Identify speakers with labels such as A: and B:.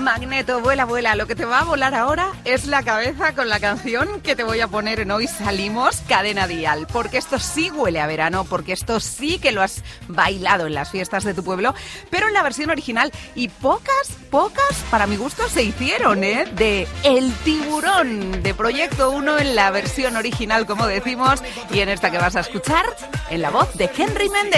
A: Magneto, vuela, vuela. Lo que te va a volar ahora es la cabeza con la canción que te voy a poner en Hoy Salimos, Cadena Dial. Porque esto sí huele a verano, porque esto sí que lo has bailado en las fiestas de tu pueblo, pero en la versión original. Y pocas, para mi gusto, se hicieron, de El Tiburón, de Proyecto 1 en la versión original, como decimos, y en esta que vas a escuchar, en la voz de Henry Méndez.